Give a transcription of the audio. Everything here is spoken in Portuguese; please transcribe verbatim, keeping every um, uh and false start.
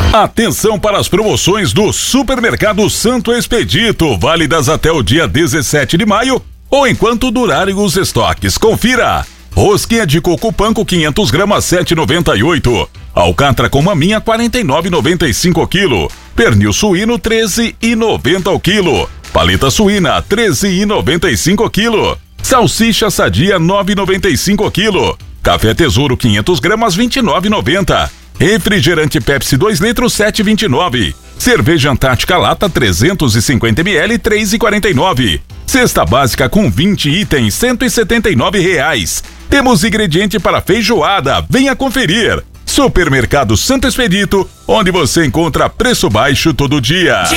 Atenção para as promoções do Supermercado Santo Expedito, válidas até o dia dezessete de maio ou enquanto durarem os estoques. Confira! Rosquinha de coco panko quinhentos gramas sete reais e noventa e oito centavos. Alcatra com maminha quarenta e nove reais e noventa e cinco centavos quilo. Pernil suíno treze reais e noventa centavos ao quilo. Paleta suína treze reais e noventa e cinco centavos quilo. Salsicha sadia nove reais e noventa e cinco centavos quilo. Café Tesouro quinhentos gramas vinte e nove reais e noventa centavos. Refrigerante Pepsi dois litros sete reais e vinte e nove centavos. Cerveja Antártica Lata trezentos e cinquenta mililitros três reais e quarenta e nove centavos. Cesta básica com vinte itens cento e setenta e nove reais. Temos ingrediente para feijoada, venha conferir. Supermercado Santo Expedito, onde você encontra preço baixo todo dia.